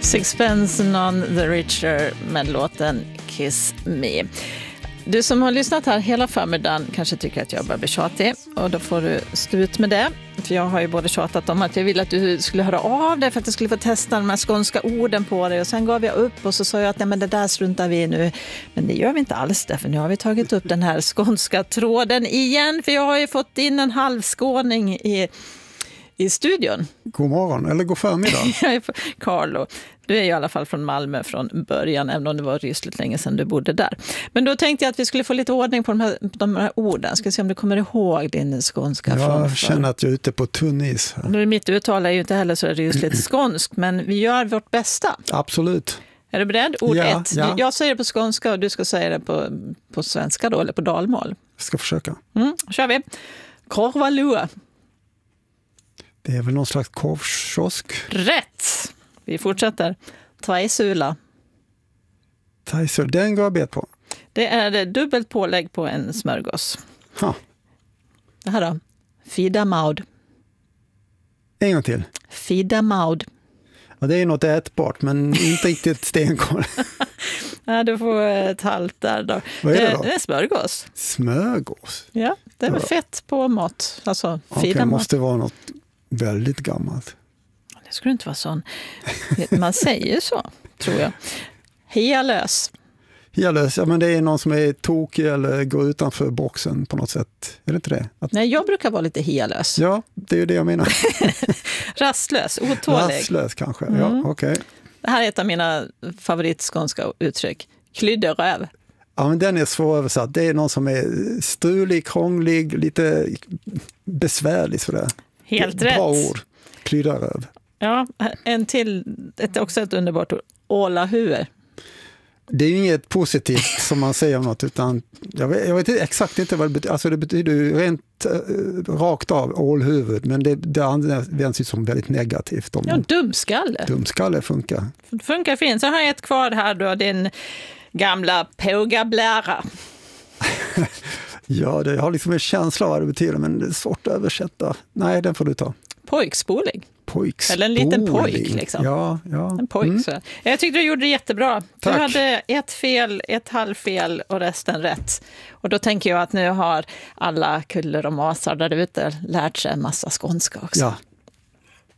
Sixpence None the Richer med låten Kiss Me. Du som har lyssnat här hela förmiddagen kanske tycker att jag börjar bli tjatig, och då får du stå ut med det. För jag har ju både tjatat om att jag ville att du skulle höra av dig för att jag skulle få testa de här skånska orden på dig, och sen gav jag upp och så sa jag att nej, men det där struntar vi nu. Men det gör vi inte alls, för nu har vi tagit upp den här skånska tråden igen, för jag har ju fått in en halvskåning i studion. God morgon, eller god förmiddag. Carlo, du är ju i alla fall från Malmö från början, även om det var rysligt länge sedan du bodde där. Men då tänkte jag att vi skulle få lite ordning på de här orden. Ska se om du kommer ihåg din skånska. Jag känner att jag är ute på tunn is. Mitt uttal är ju inte heller så rysligt skånsk, men vi gör vårt bästa. Absolut. Är du beredd? Ord 1. Ja. Jag säger det på skånska och du ska säga det på svenska då, eller på dalmål. Jag ska försöka. Kör vi. Korvalua. Det är väl någon slags korvkiosk. Rätt! Vi fortsätter. Thaisula. Thaisula, den går jag bet på. Det är dubbelt pålägg på en smörgås. Ha. Det här då? Fidamaud. En gång till. Fidamaud. Ja, det är något ätbart, men inte riktigt stenkål. Ja, du får ett halvt där då. Vad är det då? Det är smörgås. Smörgås? Ja, det är med fett på mat. Alltså, Okej, det måste vara något väldigt gammalt. Det skulle inte vara sån. Man säger så, tror jag. Hialös. Hialös, ja, men det är någon som är tokig eller går utanför boxen på något sätt. Är det inte det? Nej, jag brukar vara lite hialös. Ja, det är ju det jag menar. Rastlös, otålig. Rastlös kanske, ja, okej. Det här är ett av mina favoritskånska uttryck. Klydderöv. Ja, men den är svåröversatt. Det är någon som är strulig, krånglig, lite besvärlig sådär. Helt rätt. Bra ord. Klyddaröv. Ja, en till, också ett underbart ord. Ålahuer. Det är ju inget positivt som man säger om något, utan jag vet exakt inte vad det betyder. Alltså det betyder ju rent rakt av ålhuvud, men det används ju som väldigt negativt. Ja, dumskalle. Dumskalle funkar. Funkar fint. Så har jag ett kvar här då, din gamla pågablära. Ja, det har liksom en känsla av vad det betyder, men det är svårt att översätta. Nej, den får du ta. Pojkspoling. Pojkspoling. Eller en liten pojk liksom. Ja. En pojk så. Jag tyckte du gjorde det jättebra. Tack. Du hade ett fel, ett halvfel och resten rätt. Och då tänker jag att nu har alla kuller och masar där ute lärt sig en massa skånska också. Ja,